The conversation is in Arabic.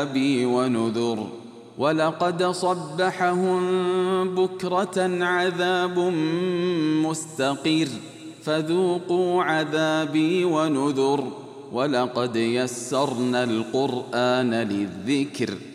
عذابي ونذر ولقد صبحهم بكرة عذاب مستقر فذوقوا عذابي ونذر ولقد يسرنا القرآن للذكر